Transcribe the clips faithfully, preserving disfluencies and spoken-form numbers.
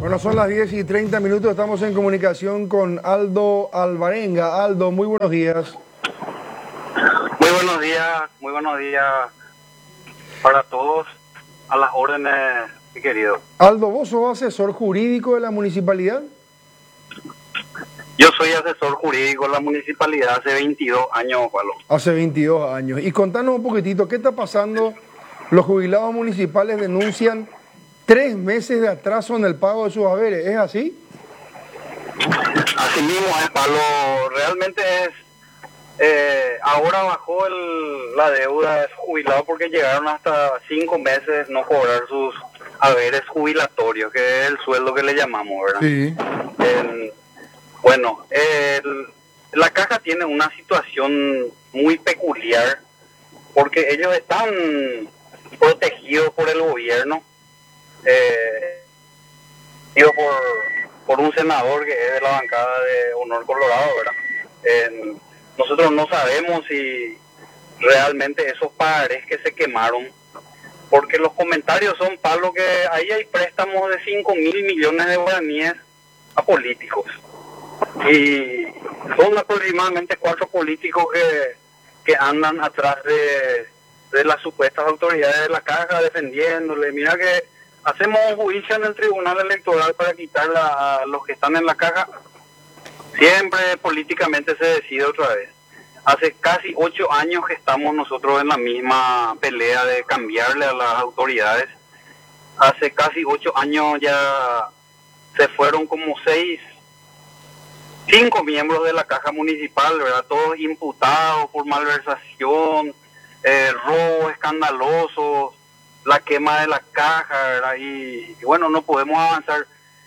Bueno, son las diez y treinta minutos, estamos en comunicación con Aldo Alvarenga. Aldo, muy buenos días. Muy buenos días, muy buenos días para todos, a las órdenes, mi querido. Aldo, ¿vos sos asesor jurídico de la municipalidad? Yo soy asesor jurídico de la municipalidad hace veintidós años, Pablo. Hace veintidós años. Y contanos un poquitito, ¿qué está pasando? Los jubilados municipales denuncian tres meses de atraso en el pago de sus haberes, ¿es así? Así mismo es, Pablo. Realmente es, eh, ahora bajó el, la deuda de sus jubilados porque llegaron hasta cinco meses no cobrar sus haberes jubilatorios, que es el sueldo que le llamamos, ¿verdad? Sí. El, bueno, el, la caja tiene una situación muy peculiar porque ellos están protegidos por el gobierno, eh, por, por un senador que es de la bancada de Honor Colorado, ¿verdad? Eh, nosotros no sabemos si realmente esos pagarés que se quemaron, porque los comentarios son, Pablo, que ahí hay préstamos de cinco mil millones de guaraníes a políticos. Y son aproximadamente cuatro políticos que, que andan atrás de, de las supuestas autoridades de la caja defendiéndole. Mira que hacemos un juicio en el tribunal electoral para quitar a los que están en la caja. Siempre políticamente se decide otra vez. Hace casi ocho años que estamos nosotros en la misma pelea de cambiarle a las autoridades. Hace casi ocho años ya se fueron como seis, cinco miembros de la caja municipal, ¿verdad? Todos imputados por malversación, eh, robo escandaloso, la quema de la caja, ¿verdad? Y, y bueno, no podemos avanzar.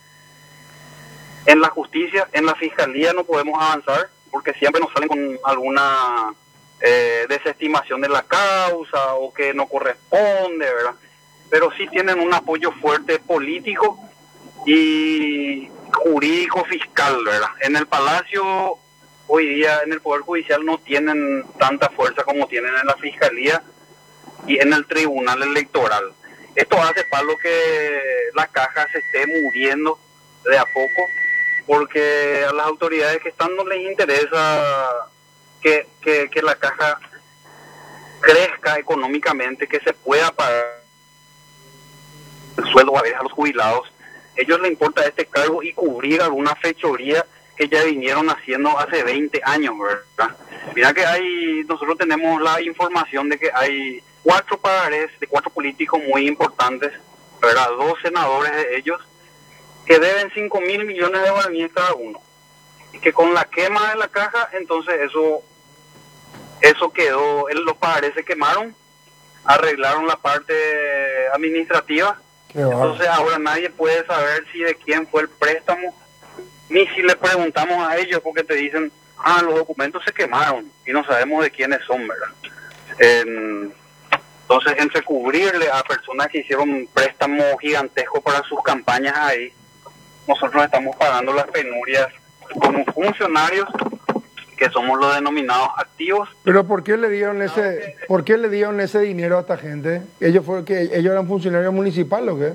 En la justicia, en la fiscalía no podemos avanzar porque siempre nos salen con alguna eh, desestimación de la causa o que no corresponde, ¿verdad? Pero sí tienen un apoyo fuerte político y jurídico fiscal, ¿verdad? En el Palacio, hoy día en el Poder Judicial no tienen tanta fuerza como tienen en la Fiscalía y en el Tribunal Electoral. Esto hace, Pablo, que la caja se esté muriendo de a poco, porque a las autoridades que están no les interesa que, que, que la caja crezca económicamente, que se pueda pagar el sueldo a veces a los jubilados. A ellos les importa este cargo y cubrir alguna fechoría que ya vinieron haciendo hace veinte años, ¿verdad? Mira que hay, nosotros tenemos la información de que hay cuatro pagarés de cuatro políticos muy importantes, ¿verdad? Dos senadores de ellos que deben cinco mil millones de guaraníes cada uno. Y que con la quema de la caja, entonces eso eso quedó, los pagarés se quemaron, arreglaron la parte administrativa. Entonces ahora nadie puede saber si de quién fue el préstamo, ni si le preguntamos a ellos, porque te dicen, ah, los documentos se quemaron y no sabemos de quiénes son, ¿verdad? En, entonces, entre cubrirle a personas que hicieron préstamos gigantescos para sus campañas ahí, nosotros estamos pagando las penurias como funcionarios, que somos los denominados activos. Pero ¿por qué le dieron ese, ¿por qué le dieron ese dinero a esta gente? ¿Ellos fue que ellos eran funcionarios municipales o qué?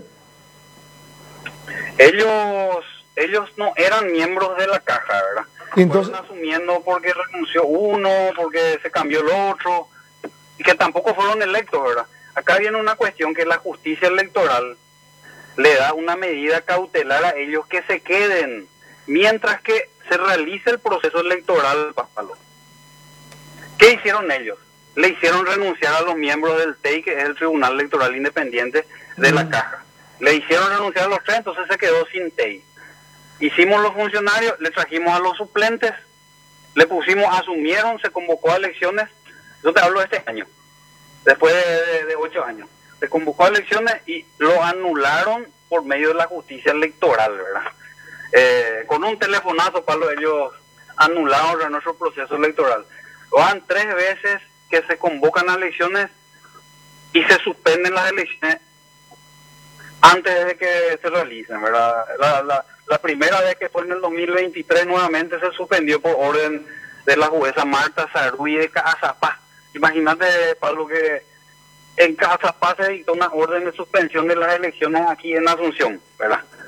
Ellos ellos no eran miembros de la caja, ¿verdad? Entonces, fueron asumiendo porque renunció uno, porque se cambió el otro, y que tampoco fueron electos, ¿verdad? Acá viene una cuestión que la justicia electoral le da una medida cautelar a ellos que se queden mientras que se realice el proceso electoral, Pablo. ¿Qué hicieron ellos? Le hicieron renunciar a los miembros del T E I, que es el Tribunal Electoral Independiente de la Caja. Le hicieron renunciar a los tres, entonces se quedó sin T E I. Hicimos los funcionarios, le trajimos a los suplentes, le pusimos, asumieron, se convocó a elecciones. Yo te hablo de este año, después de, de, de ocho años. Se convocó a elecciones y lo anularon por medio de la justicia electoral, ¿verdad? Eh, con un telefonazo, Pablo, ellos anularon nuestro proceso electoral. Van tres veces que se convocan a elecciones y se suspenden las elecciones antes de que se realicen, ¿verdad? La, la, la primera vez que fue en el dos mil veintitrés nuevamente se suspendió por orden de la jueza Marta Sarruy de Cazapá. Imagínate, Pablo, que en Cazapá se dictó una orden de suspensión de las elecciones aquí en Asunción, ¿verdad?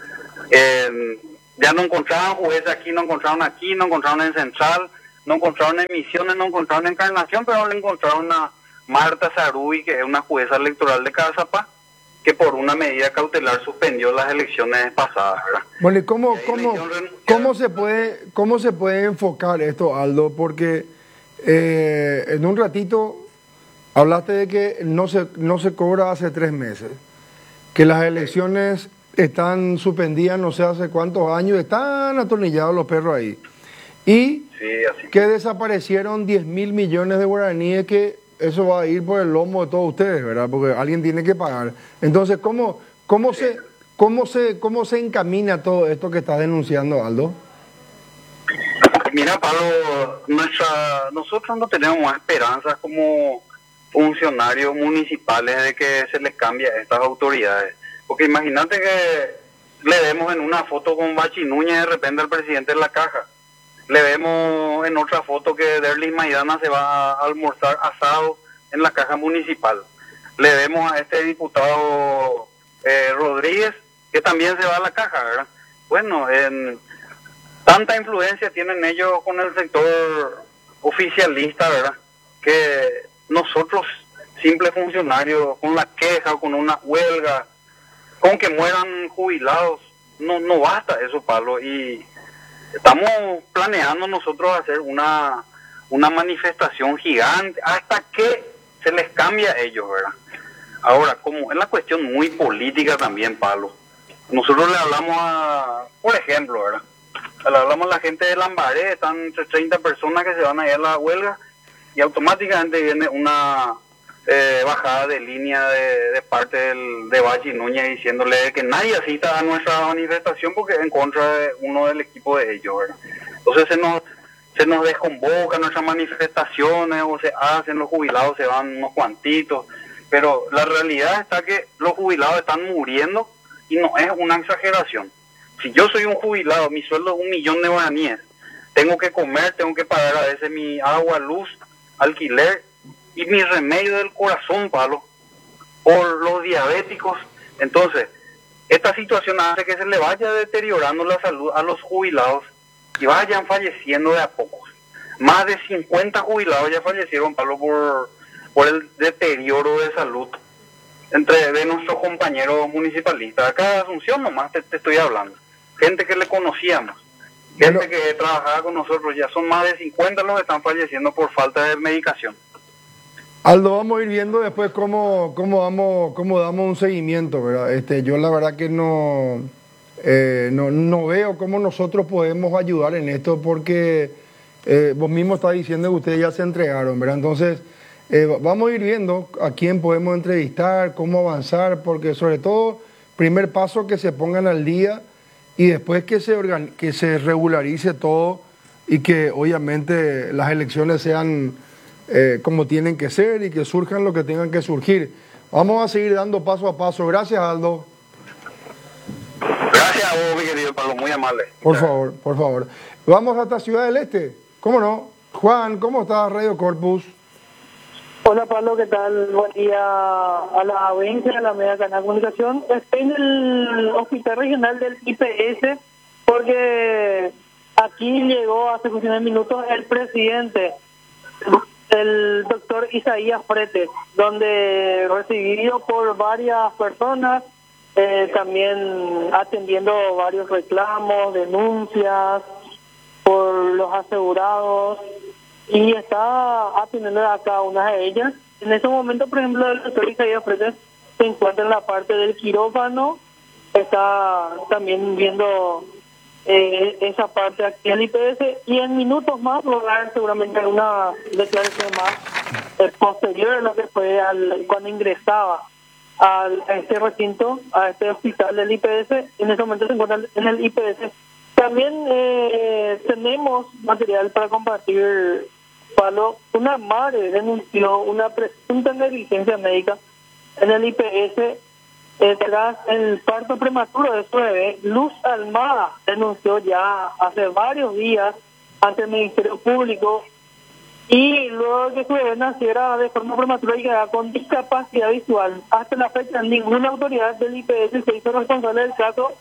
Eh, ya no encontraban jueces aquí, no encontraron aquí, no encontraron en Central, no encontraron en Misiones, no encontraron en Encarnación, pero le encontraron a Marta Saruy, que es una jueza electoral de Cazapá, que por una medida cautelar suspendió las elecciones pasadas, ¿verdad? Bueno, ¿y cómo, y cómo, cómo, se puede, cómo se puede enfocar esto, Aldo? Porque eh, en un ratito hablaste de que no se, no se cobra hace tres meses, que las elecciones están suspendidas no sé hace cuántos años, están atornillados los perros ahí, y sí, así. que desaparecieron diez mil millones de guaraníes, que eso va a ir por el lomo de todos ustedes, ¿verdad? Porque alguien tiene que pagar. Entonces, ¿cómo, cómo, sí. se, cómo, se, ¿cómo se encamina todo esto que estás denunciando, Aldo? Mira, Pablo, nuestra, nosotros no tenemos más esperanzas como funcionarios municipales de que se les cambie a estas autoridades. Porque imagínate que le vemos en una foto con Bachi Núñez de repente al presidente de la Caja. Le vemos en otra foto que Derlis Maidana se va a almorzar asado en la Caja Municipal. Le vemos a este diputado eh, Rodríguez, que también se va a la Caja, ¿verdad? Bueno, en tanta influencia tienen ellos con el sector oficialista, ¿verdad? Que nosotros, simples funcionarios, con la queja o con una huelga, con que mueran jubilados, no, no basta eso, Pablo, y estamos planeando nosotros hacer una, una manifestación gigante hasta que se les cambie a ellos, ¿verdad? Ahora, como es la cuestión muy política también, Pablo, nosotros le hablamos a, por ejemplo, ¿verdad? Le hablamos a la gente de Lambaré, están entre treinta personas que se van a ir a la huelga y automáticamente viene una eh, bajada de línea de, de parte del, de Bachi Núñez diciéndole que nadie asista a nuestra manifestación porque es en contra de uno del equipo de ellos, ¿verdad? Entonces se nos se nos desconvoca nuestras manifestaciones o se hacen, los jubilados se van unos cuantitos, pero la realidad está que los jubilados están muriendo y no es una exageración. Si yo soy un jubilado, mi sueldo es un millón de guaraníes, tengo que comer, tengo que pagar a veces mi agua, luz, alquiler y mi remedio del corazón, Pablo, por los diabéticos. Entonces, esta situación hace que se le vaya deteriorando la salud a los jubilados y vayan falleciendo de a pocos. Más de cincuenta jubilados ya fallecieron, Pablo, por, por el deterioro de salud entre de nuestros compañeros municipalistas. Acá de Asunción nomás te, te estoy hablando. Gente que le conocíamos, gente bueno, que trabajaba con nosotros, ya son más de cincuenta los que están falleciendo por falta de medicación. Aldo, vamos a ir viendo después cómo, cómo, damos, cómo damos un seguimiento, ¿verdad? Este, yo la verdad que no, eh, no, no veo cómo nosotros podemos ayudar en esto porque eh, vos mismo estás diciendo que ustedes ya se entregaron, ¿verdad? Entonces, eh, vamos a ir viendo a quién podemos entrevistar, cómo avanzar, porque sobre todo, primer paso que se pongan al día y después que se, organ que se regularice todo y que obviamente las elecciones sean eh, como tienen que ser y que surjan lo que tengan que surgir. Vamos a seguir dando paso a paso. Gracias, Aldo. Gracias a vos, mi querido Pablo, muy amable. Por favor, por favor. Vamos hasta Ciudad del Este. ¿Cómo no? Juan, ¿cómo estás, Radio Corpus? Hola, Pablo, ¿qué tal? Buen día a la audiencia, a la media canal de comunicación. Estoy en el hospital regional del I P S porque aquí llegó hace cuestión de minutos el presidente, el doctor Isaías Fretes, donde recibido por varias personas, eh, también atendiendo varios reclamos, denuncias por los asegurados, y está atendiendo a cada una de ellas. En ese momento, por ejemplo, el doctor Isaías Fretes se encuentra en la parte del quirófano, está también viendo eh, esa parte aquí en el I P S, y en minutos más va a dar seguramente una declaración más eh, posterior a lo que fue al, cuando ingresaba al, a este recinto, a este hospital del I P S. En ese momento se encuentra en el I P S. También eh, tenemos material para compartir, Pablo. Una madre denunció una presunta negligencia médica en el I P S eh, tras el parto prematuro de su bebé. Luz Almada denunció ya hace varios días ante el Ministerio Público, y luego de que su bebé naciera de forma prematura y quedara con discapacidad visual. Hasta la fecha ninguna autoridad del I P S se hizo responsable del caso,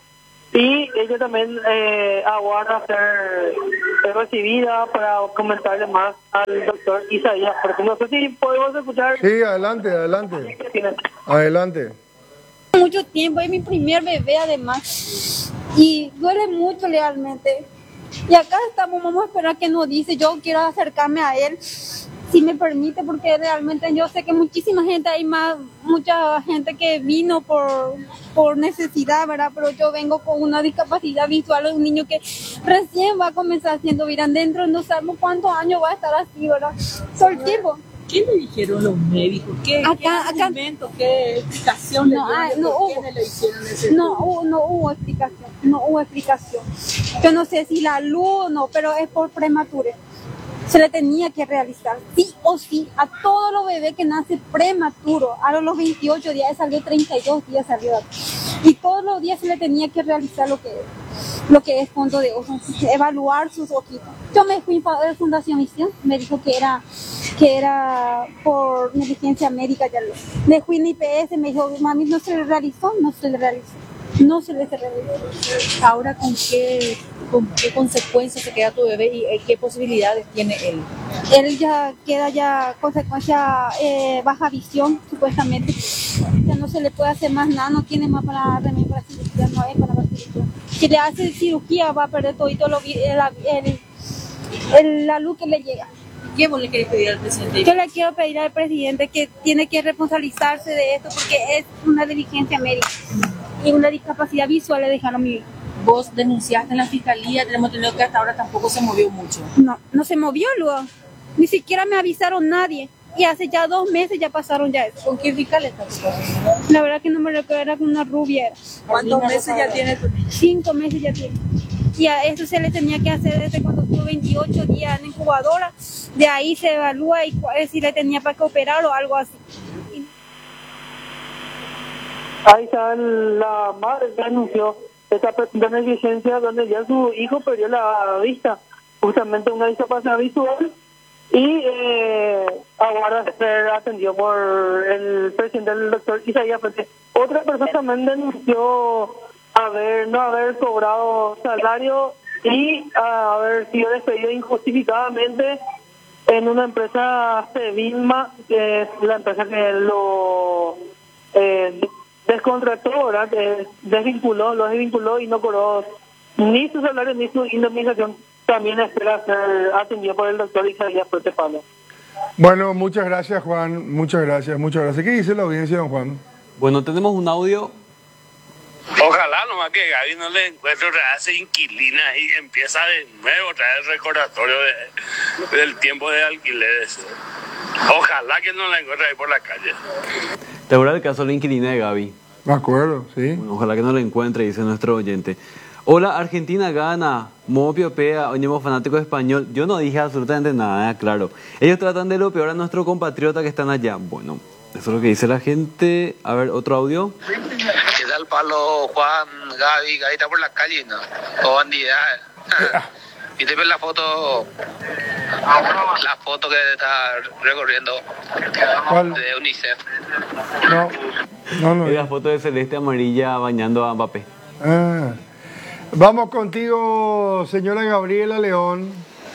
y ella también eh, aguarda ser, ser recibida para comentarle más al doctor Isaías, porque no sé si podemos escuchar. Sí, adelante, adelante. Adelante. Mucho tiempo, es mi primer bebé además, y duele mucho realmente. Y acá estamos, vamos a esperar que nos dice. Yo quiero acercarme a él, si me permite, porque realmente yo sé que muchísima gente, hay más, mucha gente que vino por, por necesidad, ¿verdad? Pero yo vengo con una discapacidad visual, un niño que recién va a comenzar siendo virán dentro, no sabemos cuántos años va a estar así, ¿verdad? Todo el tiempo. ¿Qué le dijeron los médicos? ¿Qué, acá, qué acá, argumento, qué explicación no, le ah, dieron? no ¿Por hubo, qué le hicieron ese no, hubo, no hubo explicación, no hubo explicación. Yo no sé si la luz o no, pero es por prematura. Se le tenía que realizar, sí o sí, a todos los bebés que nacen prematuro. A los veintiocho días salió, treinta y dos días salió. Y todos los días se le tenía que realizar lo que es, lo que es fondo de ojo, evaluar sus ojitos. Yo me fui a Fundación Misión, me dijo que era, que era por negligencia médica. Ya lo, me fui en I P S, me dijo, mami, no se le realizó, no se le realizó. No se le realizó. Ahora, ¿con qué, con qué consecuencias se queda tu bebé y eh, qué posibilidades tiene él? Él ya queda ya consecuencia eh, baja visión, supuestamente. Ya no se le puede hacer más nada, no tiene más para remedio para cirugía, no es para la cirugía. Si le hace cirugía va a perder todo el, el, el, la luz que le llega. ¿Qué vos le querés pedir al presidente? Yo le quiero pedir al presidente que tiene que responsabilizarse de esto porque es una negligencia médica y una discapacidad visual le dejaron mi hijo. Vos denunciaste en la fiscalía, tenemos entendido que hasta ahora tampoco se movió mucho. No, no se movió luego. Ni siquiera me avisaron nadie. Y hace ya dos meses ya pasaron ya eso. ¿Con qué fiscal estás? La verdad que no me recuerdo, era con una rubia. ¿Cuántos meses ya tiene tu niño? Cinco meses ya tiene. Y a eso se le tenía que hacer desde cuando tuvo veintiocho días en incubadora. De ahí se evalúa y si le tenía para que operar o algo así. Ahí está la madre que anunció esta presunta negligencia donde ya su hijo perdió la vista, justamente una discapacidad visual, y eh, aguarda ser atendido por el presidente del doctor Isaías. Otra persona también denunció haber no haber cobrado salario y uh, haber sido despedido injustificadamente en una empresa Sevilma, que es la empresa que lo eh, descontrató, ¿verdad? Eh, desvinculó, lo desvinculó y no cobró ni su salario ni su indemnización. También espera ser atendido por el doctor Isaías Fuerte Pablo. Bueno, muchas gracias, Juan. Muchas gracias, muchas gracias. ¿Qué dice la audiencia, don Juan? Bueno, tenemos un audio. Ojalá nomás que Gaby no le encuentre otra vez inquilina y empieza de nuevo otra vez el recordatorio de, del tiempo de alquileres. Ojalá que no la encuentre ahí por la calle. ¿Te acuerdas del caso de la inquilina de Gaby? Me acuerdo, sí. Bueno, ojalá que no la encuentre, dice nuestro oyente. Hola, Argentina gana. Modo Pea, oñemos fanático español. Yo no dije absolutamente nada, claro. Ellos tratan de lo peor a nuestro compatriota que están allá. Bueno, eso es lo que dice la gente. A ver, otro audio. ¿Qué tal, Pablo, Juan, Gaby? Gaby está por la calle, ¿no? O bandida. Y te ves la foto, la foto que está recorriendo. ¿Cuál? De UNICEF. No, no, no. Es la foto de Celeste amarilla bañando a Mbappé. Ah. Vamos contigo, señora Gabriela León.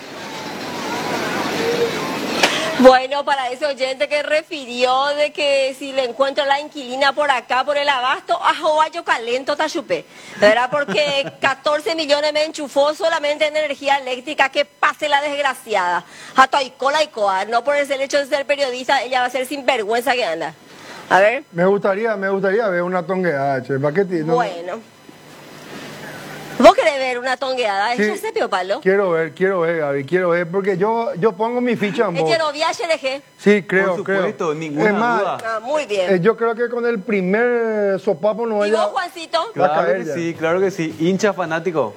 Bueno, para ese oyente que refirió de que si le encuentro la inquilina por acá, por el abasto, a Joayo Calento Tachupé, ¿verdad? Porque catorce millones me enchufó solamente en energía eléctrica, que pase la desgraciada. A Toicola y Coa, no por el hecho de ser periodista, ella va a ser sinvergüenza que anda. A ver. Me gustaría, me gustaría ver una tongueada, che. ¿Para qué te, no? Bueno. ¿Vos querés ver una tongueada? Sí, ¿Ella se pio palo? Quiero ver, quiero ver, Gaby, quiero ver, porque yo, yo pongo mi ficha en ¿Es vos. que no viaje de G? Sí, creo, Por supuesto, creo. ninguna es más, duda. Ah, muy bien. Eh, yo creo que con el primer sopapo no ¿Y vaya... vos, Juancito? Va a Claro caer que ya. sí, claro que sí. Hincha fanático.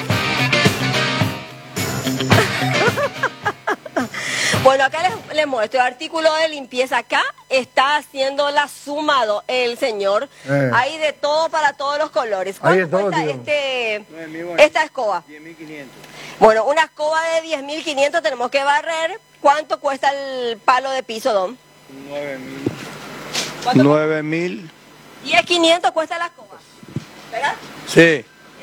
Bueno, acá les, les muestro el artículo de limpieza. Acá está haciendo la sumado el señor. Eh. Hay de todo para todos los colores. Hay ¿Cuánto de todo, cuesta tío. este, esta escoba? diez mil quinientos. Bueno, una escoba de diez mil quinientos tenemos que barrer. ¿Cuánto cuesta el palo de piso, Don? nueve mil. ¿Cuánto? nueve mil. diez mil quinientos cuesta la escoba, ¿verdad? Sí. Y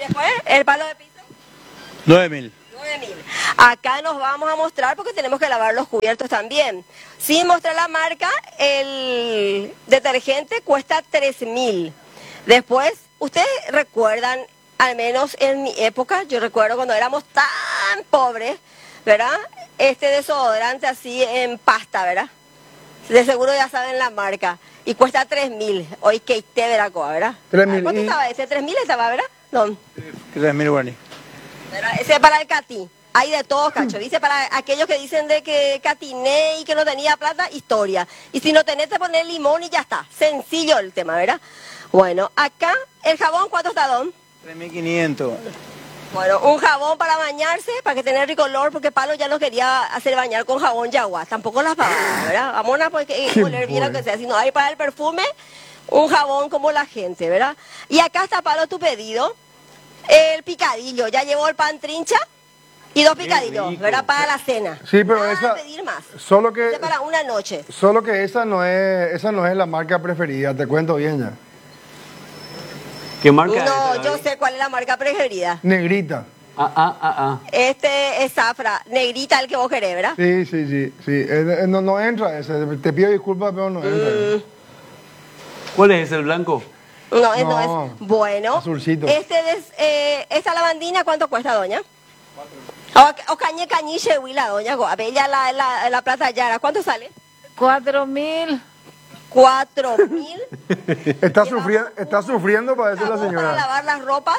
después, el palo de piso. nueve mil. nueve mil. Acá nos vamos a mostrar porque tenemos que lavar los cubiertos también. Sin mostrar la marca, el detergente cuesta tres mil. Después, ustedes recuerdan, al menos en mi época, yo recuerdo cuando éramos tan pobres, ¿verdad? Este desodorante así en pasta, ¿verdad? De seguro ya saben la marca. Y cuesta tres mil. Hoy que te verá, ¿verdad? tres mil. ¿Cuánto y... estaba ese? tres mil estaba, ¿verdad? No. tres mil guaraní. Ese es para el Cati. Hay de todo, cacho. Dice para aquellos que dicen de que catiné y que no tenía plata, historia. Y si no tenés, te poner limón y ya está. Sencillo el tema, ¿verdad? Bueno, acá, el jabón, ¿cuánto está, Don? tres mil quinientos. Bueno, un jabón para bañarse, para que tenga rico olor, porque Palo ya no quería hacer bañar con jabón y agua. Tampoco las pagaba, ¿verdad? Vamos a porque oler bien lo que sea. Si no hay para el perfume, un jabón como la gente, ¿verdad? Y acá está, Palo, tu pedido. El picadillo. Ya llevó el pan trincha y dos picadillos, ¿verdad? Para la cena. Sí, pero Nada esa... de pedir más. Solo que... Ese para una noche. Solo que esa no es, esa no es la marca preferida, te cuento bien ya. ¿Qué marca es No, esa, yo Gaby? sé cuál es la marca preferida. Negrita. Ah, ah, ah, ah. Este es Zafra, negrita el que vos querés, ¿verdad? Sí, sí, sí. sí. Eh, eh, no, no entra ese. Te pido disculpas, pero no entra. Mm, ¿Cuál es ese, el blanco? no, es- No, no es. Bueno, azulcito. este des- eh, esta lavandina, ¿cuánto cuesta, doña? O, o cañe cañiche, huila, doña. A ver, ya la, la, la plata Yara, ¿cuánto sale? Cuatro mil. Cuatro mil. Está sufriendo, está sufriendo para decir la Para señora. lavar las ropas.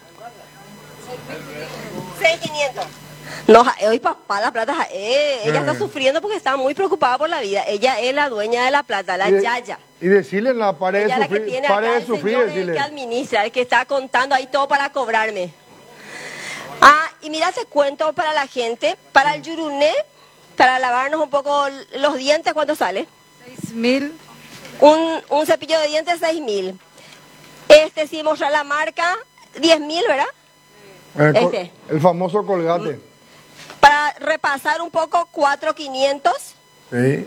Seis quinientos. No, ja- hoy papá, la plata, ja- eh, ella está Eh. sufriendo porque está muy preocupada por la vida. Ella es la dueña de la plata, la Y de- yaya. Y decirle en la pared Ella de es la que sufrir, tiene pare acá de el sufrir, señor, el decirle. que administra, el que está contando ahí todo para cobrarme. Ah, y mira, te cuento para la gente, para el yuruné, para lavarnos un poco los dientes, ¿cuánto sale? Seis mil. Un, un cepillo de dientes, seis mil. Este, si mostrar la marca, diez mil, ¿verdad? El, col- Este. el famoso colgate. Para repasar un poco, cuatro quinientos. Sí.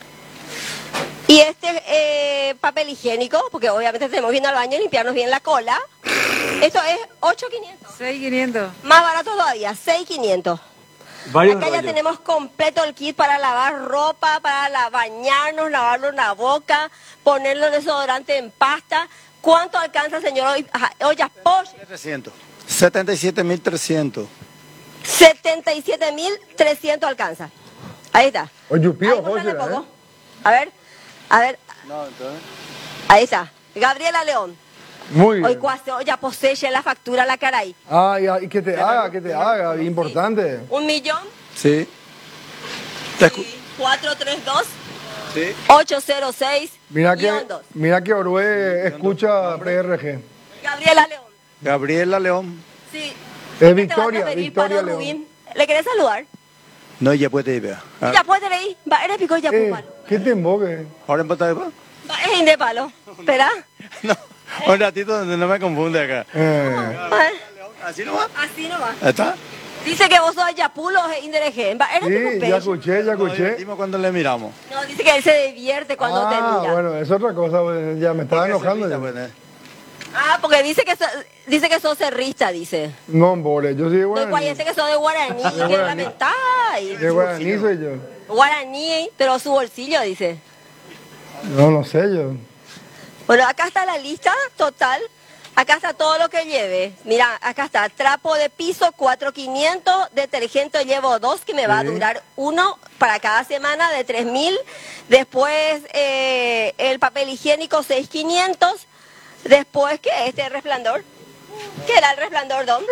Y este eh, papel higiénico, porque obviamente tenemos que ir al baño y limpiarnos bien la cola. Esto es ocho quinientos. Seis quinientos. Más barato todavía, seis quinientos. Varios Acá ya rollos. tenemos completo el kit para lavar ropa, para la- bañarnos, lavarlo en la boca, ponerlo desodorante en pasta. ¿Cuánto alcanza, señor Oy- ajá, Ollas Posh? trescientos. setenta y siete mil trescientos. setenta y siete mil trescientos alcanza. Ahí está. Oye, pío, Ahí, muéstrale José, poco. ¿eh? A ver, a ver, No, entonces. ahí está. Gabriela León. Muy Hoy bien. cuase, ya posee la factura la caray. Ah, y, y que te haga, que te haga, importante. Un millón Sí. Te escu- cuatro tres dos Sí. ocho cero seis Mira que, guión dos. mira que Orue escucha P R G. Gabriela León. Gabriela León. Sí. Es ¿Qué te Victoria, vas a pedir, Victoria Pablo León. Rubín? ¿Le querés saludar? No, ya puede ir, vea. Ah, Ya puede ir. Va, eres pico ya Eh, palo. ¿Qué te emboque? ¿Ahora en Pata de Pa? Va, es de palo. ¿Espera? No, un ratito donde no me confunde acá. Eh, Va, ¿Así no va? así no va. ¿Está? Dice que vos sos Yapulo o Indereje. Va, eres pico sí, ya pecho. escuché, ya Nos escuché. divertimos cuando le miramos. No, dice que él se divierte cuando te Ah, mira. bueno, es otra cosa, pues, ya me estaba enojando. ya. Pues, eh. Ah, porque dice que so- dice que sos cerrista, dice. No, hombre, yo soy de No, guaraní. guay, dice que sos de guaraní, que guaraní. lamentáis. De guaraní soy yo. Guaraní, pero su bolsillo, dice. No, no sé yo. Bueno, acá está la lista total. Acá está todo lo que lleve. Mira, acá está trapo de piso cuatro mil quinientos, detergente llevo dos que me va a Sí. durar uno para cada semana de tres mil. Después eh, el papel higiénico seis mil quinientos. Después, ¿qué es este resplandor? ¿Qué era el resplandor, Don?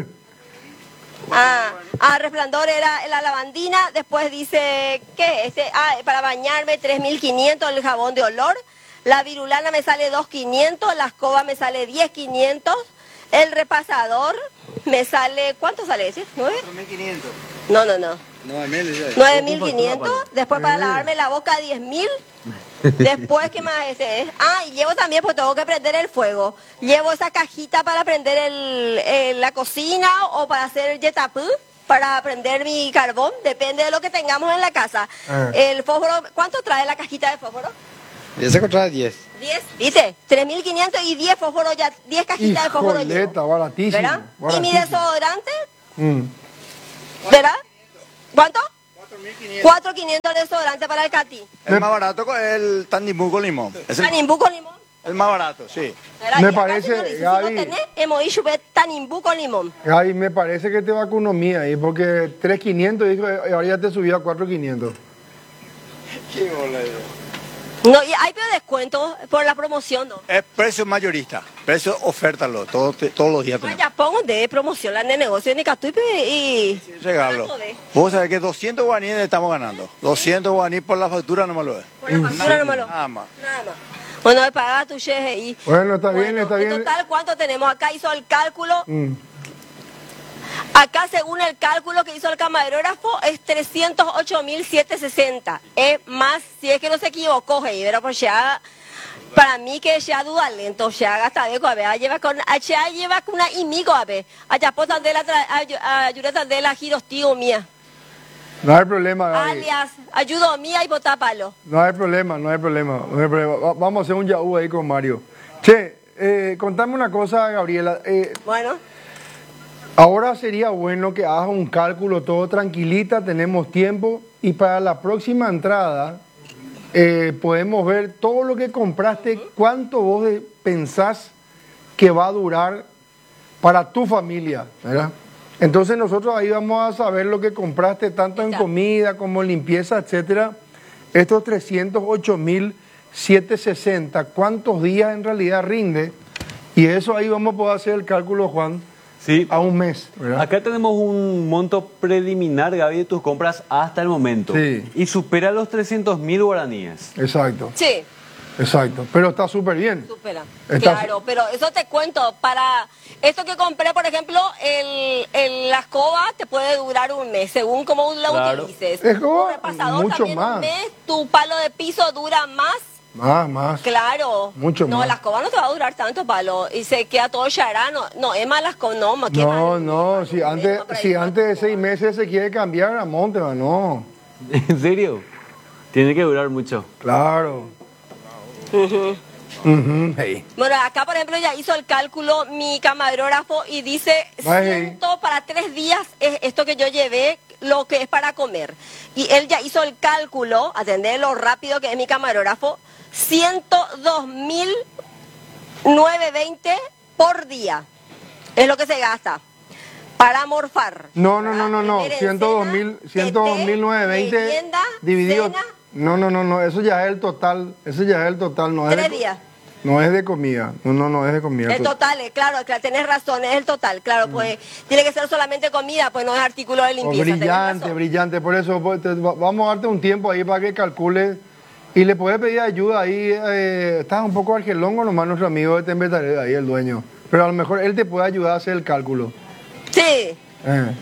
Ah, ah, resplandor era la lavandina. Después dice, ¿qué? Este, ah, para bañarme tres mil quinientos el jabón de olor. La virulana me sale dos mil quinientos, la escoba me sale diez mil quinientos. El repasador me sale, ¿cuánto sale ese? ¿nueve? cuatro mil quinientos. No, no, no. No, Emilio, ya. nueve mil quinientos. Después para lavarme la boca diez mil. Después, ¿qué más ese es? Ah, y llevo también, pues tengo que prender el fuego. Llevo esa cajita para prender el, el- la cocina o para hacer el jetapú, para prender mi carbón, depende de lo que tengamos en la casa. Ah. El fósforo, ¿cuánto trae la cajita de fósforo? Y ese costaba diez. diez, ¿viste? tres mil quinientos y diez fósforos ya, diez cajitas de fósforo lleno. Hijoleta, baratísimo. ¿Verdad? ¿Y mi baratísimo. desodorante? Mm. ¿Verdad? ¿Cuánto? cuatro mil quinientos de desodorante para el Cati. El más barato es el Tandimú con limón. Es el, Tanimbú con limón. el más barato, sí. ¿Verdad? Me Y acá, parece, señores, si Gaby- no tenés, hemos dicho ver Tanimbú con limón. Ay, me parece que te va con economía ahí, porque tres mil quinientos dijo, y ahora ya te subió a cuatro mil quinientos. Qué bola. No, y hay pero descuento por la promoción, ¿no? Es precio mayorista, precio ofértalo, todo, todos los días tenemos. Vaya, pongo de promoción la de negocio en Catuipe y... Regalo. Vos sabés que doscientos guaraníes estamos ganando. doscientos guaraníes por la factura no me lo es. Por la factura no me lo... Nada más. Nada más. Bueno, me paga tu cheje y... Bueno, está bien, está En bien. total, ¿cuánto tenemos? Acá hizo el cálculo. Mm. Acá, según el cálculo que hizo el camarógrafo, es trescientos ocho mil setecientos sesenta. Es más, si es que no se equivocó, hey, pero pues ya... Para mí que ya duda lento, ya gasta de a ver, lleva con, ya lleva con una imigo a ver, allá por de la, ayuda de la giros tío mía, No hay problema, Gaby. alias, ayudo mía y bota palo. No hay problema, no hay problema. No hay problema. Va- Vamos a hacer un Yahoo ahí con Mario. Che, eh, contame una cosa, Gabriela. Eh, Bueno, ahora sería bueno que hagas un cálculo todo tranquilita, tenemos tiempo. Y para la próxima entrada, eh, podemos ver todo lo que compraste, cuánto vos de- pensás que va a durar para tu familia, ¿verdad? Entonces nosotros ahí vamos a saber lo que compraste tanto en Ya. comida como limpieza, etcétera. Estos trescientos ocho mil setecientos sesenta, ¿cuántos días en realidad rinde? Y eso ahí vamos a poder hacer el cálculo, Juan, Sí. a un mes, ¿verdad? Acá tenemos un monto preliminar, Gaby, de tus compras hasta el momento. Sí. Y supera los trescientos mil guaraníes. Exacto, sí, exacto. Pero está súper bien. supera. Está- Claro, pero eso te cuento, para esto que compré, por ejemplo, el, el- la escoba te puede durar un mes, según cómo la Claro. utilices. Escoba, Tu repasador mucho también más. un mes, tu palo de piso dura más. Más, más. Claro. Mucho no, más. la escoba no te va a durar tanto, palo. Y se queda todo charano. No, es más la escoba, no, ma, qué No, mal. no, si antes, Por ahí si va. antes de seis meses se quiere cambiar a Monteva, no. ¿En serio? Tiene que durar mucho. Claro. Ujú. Ujú, hey. Bueno, acá, por ejemplo, ya hizo el cálculo mi camarógrafo y dice, Ay. ciento para tres días es esto que yo llevé, lo que es para comer. Y él ya hizo el cálculo, atender lo rápido que es mi camarógrafo, ciento dos mil novecientos veinte por día. Es lo que se gasta para morfar. No, no, no, no, no. Primera ciento dos mil, encena, ciento dos mil novecientos veinte merienda, dividido. cena, No, no, no, no. Eso ya es el total. Eso ya es el total. No es tres de, días. no es de comida. No, no, no es de comida. El total, eh, claro, claro, tenés razón, es el total, claro, pues tiene que ser solamente comida, pues no es artículo de Oh, limpieza. tenés brillante, razón. brillante. Por eso pues, te- va- vamos a darte un tiempo ahí para que calcules. Y le puedes pedir ayuda ahí. Eh, estás un poco argelongo nomás, nuestro amigo de Tembetaré, ahí el dueño. Pero a lo mejor él te puede ayudar a hacer el cálculo. Sí, Eh.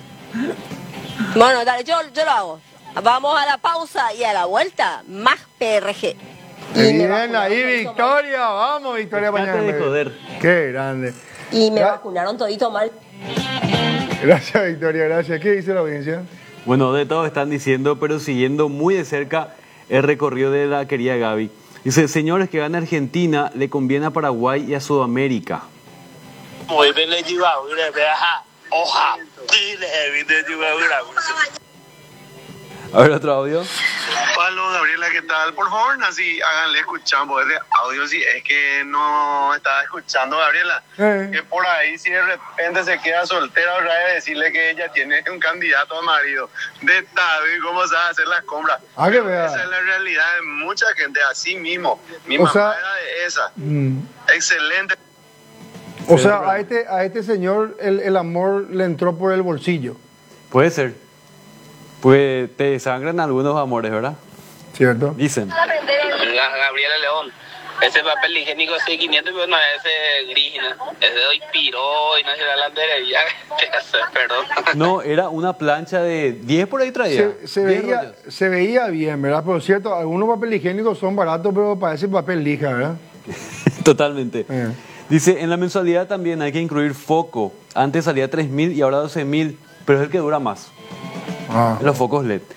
bueno, dale, yo, yo lo hago. Vamos a la pausa y a la vuelta, más P R G. Y me Bien, vacunaron ahí todito Victoria, vamos Victoria Dejate Pañal. de joder. Qué grande. mal. Y me Gra- vacunaron todito mal. Gracias Victoria, gracias. ¿Qué dice la audiencia? Bueno, de todo están diciendo, pero siguiendo muy de cerca el recorrido de la querida Gaby. Dice, señores, que gana Argentina, le conviene a Paraguay y a Sudamérica. Muy bien, le lleva una vieja hoja. Dile, le lleva una. A ver, otro audio. Pablo, Gabriela, ¿qué tal? Por favor, así háganle escuchando ese audio si es que no está escuchando, Gabriela. Eh. Que por ahí, si de repente se queda soltera, otra vez decirle que ella tiene un candidato a marido. De David, cómo sabe hacer las compras. Ah, que vea. Esa es la realidad de mucha gente, así mismo. Mi O mamá sea- era de esa. Mm. Excelente. O sea, a este, a este señor el, el amor le entró por el bolsillo, Puede ser. Pues te sangran algunos amores, ¿verdad? ¿cierto? Dicen. Gabriela León. Ese papel higiénico ese quinientos, pero no es ese gris, ¿no? Ese de hoy piró y no se da la anterería. Perdón. No, era una plancha de diez por ahí traía. Se, se diez veía, rollos. se veía bien, ¿verdad? Pero cierto, algunos papel higiénicos son baratos, pero parece papel lija, ¿verdad? Totalmente. Eh. Dice, en la mensualidad también hay que incluir foco. Antes salía tres mil y ahora doce mil, pero es el que dura más. Ah. Los focos L E D.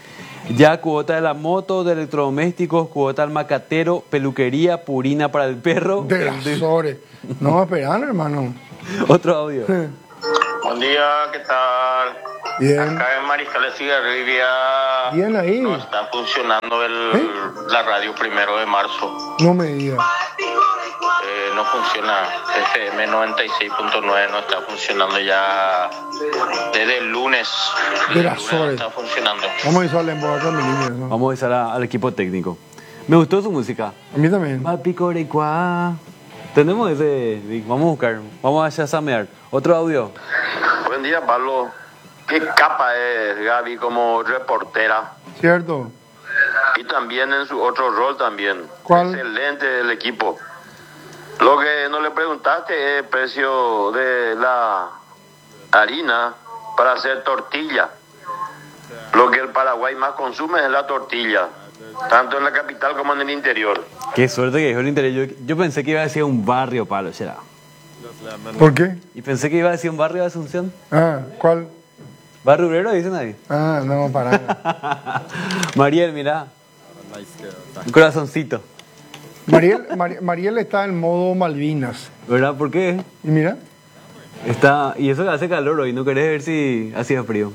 Ya cuota de la moto, de electrodomésticos, cuota al macatero, peluquería, purina para el perro. De las Azores. No, esperan, hermano. Otro audio. Buen día, ¿qué tal? Bien. Acá en Mariscal de Cigarribia. Bien ahí. No está funcionando el, ¿Eh? la radio primero de marzo. No me digas. Eh, no funciona. F M noventa y seis punto nueve no está funcionando ya desde el lunes. De Desde las el lunes no Azores. está funcionando. Vamos a avisarle en voz alta a mi niña, ¿no? Vamos a avisar a- al equipo técnico. Me gustó su música. A mí también. Papi Corecua. Tenemos ese. Vamos a buscar. Vamos a chasamear. Otro audio. Buen día, Pablo. Qué capa es Gaby como reportera. ¿Cierto? Y también en su otro rol también. ¿Cuál? Excelente el equipo. Lo que no le preguntaste es el precio de la harina para hacer tortilla. Lo que el Paraguay más consume es la tortilla, tanto en la capital como en el interior. Qué suerte que dijo el interior. Yo, yo pensé que iba a decir un barrio, Pablo. ¿Será? ¿Por qué? Y pensé que iba a decir un barrio de Asunción. Ah, ¿cuál? Barrio obrero, dicen ahí. Ah, no, para. Mariel, mira. Un corazoncito. Mariel, Mari- Mariel está en modo Malvinas. ¿Verdad? ¿Por qué? Y mira. Está, y eso que hace calor hoy, ¿no querés ver si hacía frío?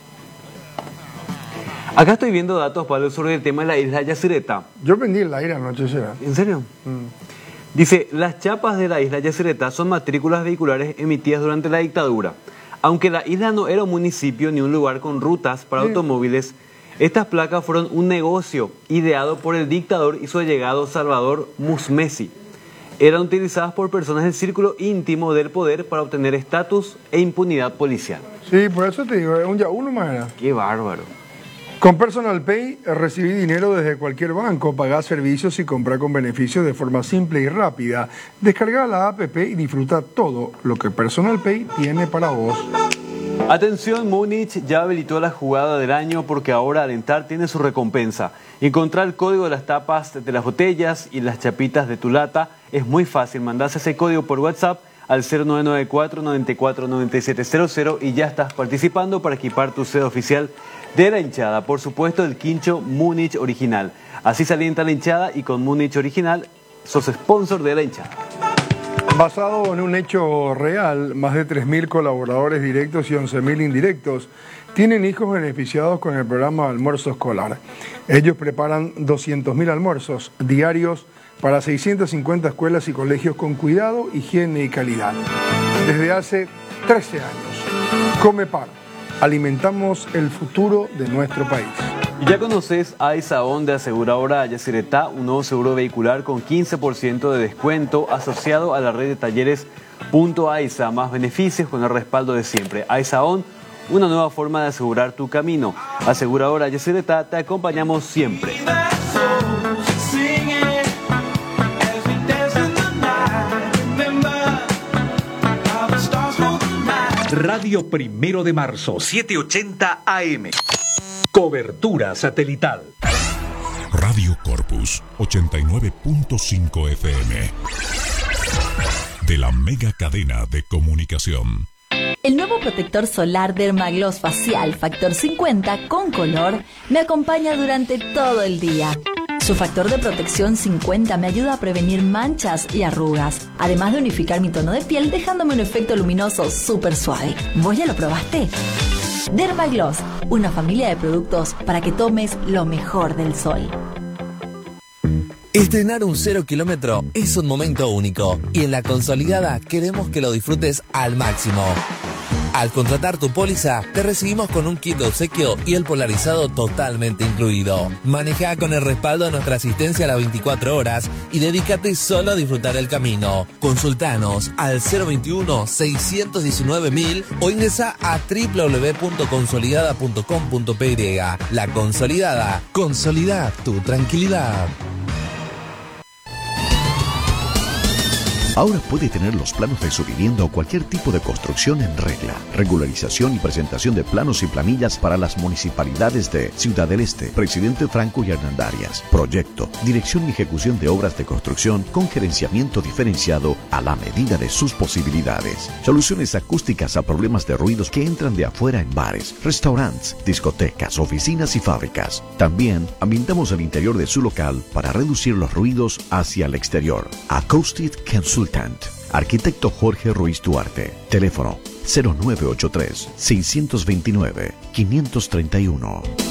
Acá estoy viendo datos, Pablo, sobre el tema de la isla Yacyretá. Yo prendí el aire anoche, será. ¿En serio? Dice, las chapas de la isla Yacyretá son matrículas vehiculares emitidas durante la dictadura. Aunque la isla no era un municipio ni un lugar con rutas para Sí. automóviles, estas placas fueron un negocio ideado por el dictador y su allegado Salvador Musmesi. Eran utilizadas por personas del círculo íntimo del poder para obtener estatus e impunidad policial. Sí, por eso te digo, es un ya uno más era. ¡Qué bárbaro! Con Personal Pay eh, recibí dinero desde cualquier banco, pagá servicios y comprar con beneficios de forma simple y rápida. Descarga la app y disfruta todo lo que Personal Pay tiene para vos. Atención, Múnich ya habilitó la jugada del año porque ahora Alentar tiene su recompensa. Encontrar el código de las tapas de las botellas y las chapitas de tu lata es muy fácil. Mandás ese código por WhatsApp al cero nueve nueve cuatro, noventa y cuatro, noventa y siete cero cero y ya estás participando para equipar tu sede oficial de la hinchada. Por supuesto, el quincho Múnich original. Así se alienta la hinchada y con Múnich original sos sponsor de la hinchada. Basado en un hecho real, más de tres mil colaboradores directos y once mil indirectos tienen hijos beneficiados con el programa Almuerzo Escolar. Ellos preparan doscientos mil almuerzos diarios para seiscientas cincuenta escuelas y colegios con cuidado, higiene y calidad. Desde hace trece años, Comepar, alimentamos el futuro de nuestro país. Y ya conoces a Aisaón de Aseguradora Yacyretá, un nuevo seguro vehicular con quince por ciento de descuento asociado a la red de talleres Punto Aisa, más beneficios con el respaldo de siempre. Aisaón, una nueva forma de asegurar tu camino. Aseguradora Yacyretá, te acompañamos siempre. Radio Primero de Marzo, setecientos ochenta A M. Cobertura satelital. Radio Corpus, ochenta y nueve punto cinco F M. De la mega cadena de comunicación. El nuevo protector solar Dermagloss Facial Factor cincuenta con color me acompaña durante todo el día. Su factor de protección cincuenta me ayuda a prevenir manchas y arrugas, además de unificar mi tono de piel dejándome un efecto luminoso súper suave. ¿Vos ya lo probaste? Dermagloss, una familia de productos para que tomes lo mejor del sol. Estrenar un cero kilómetro es un momento único y en La Consolidada queremos que lo disfrutes al máximo. Al contratar tu póliza, te recibimos con un kit de obsequio y el polarizado totalmente incluido. Maneja con el respaldo de nuestra asistencia a las veinticuatro horas y dedícate solo a disfrutar el camino. Consultanos al cero veintiuno, seiscientos diecinueve mil o ingresa a doble u doble u doble u punto consolidada punto com punto p y. La Consolidada. Consolida tu tranquilidad. Ahora puede tener los planos de su vivienda o cualquier tipo de construcción en regla. Regularización y presentación de planos y planillas para las municipalidades de Ciudad del Este, Presidente Franco y Hernandarias. Proyecto, dirección y ejecución de obras de construcción con gerenciamiento diferenciado a la medida de sus posibilidades. Soluciones acústicas a problemas de ruidos que entran de afuera en bares, restaurantes, discotecas, oficinas y fábricas. También ambientamos el interior de su local para reducir los ruidos hacia el exterior. Acoustic Consultant. Arquitecto Jorge Ruiz Duarte. Teléfono cero nueve ocho tres, seis dos nueve, cinco tres uno.